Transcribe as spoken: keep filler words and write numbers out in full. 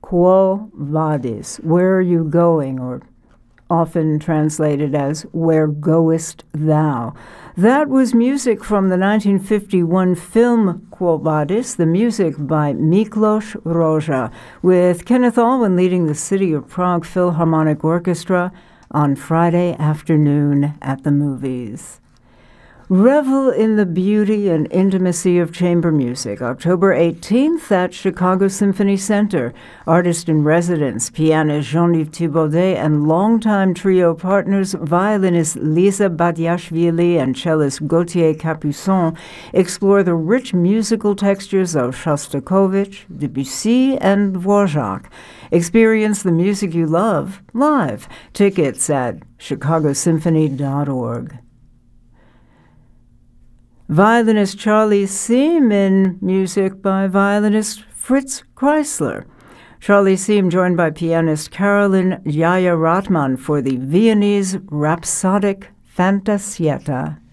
Quo Vadis, where are you going, or often translated as Where Goest Thou? That was music from the nineteen fifty-one film Quo Vadis, the music by Miklos Rozsa, with Kenneth Alwyn leading the City of Prague Philharmonic Orchestra on Friday afternoon at the movies. Revel in the beauty and intimacy of chamber music, October eighteenth at Chicago Symphony Center. Artist-in-residence, pianist Jean-Yves Thibaudet and longtime trio partners, violinist Lisa Badiashvili and cellist Gauthier Capuçon, explore the rich musical textures of Shostakovich, Debussy, and Dvorak. Experience the music you love live. Tickets at chicago symphony dot org. Violinist Charlie Siem in music by violinist Fritz Kreisler. Charlie Siem joined by pianist Carolyn Jaya-Ratman for the Viennese Rhapsodic Fantasietta.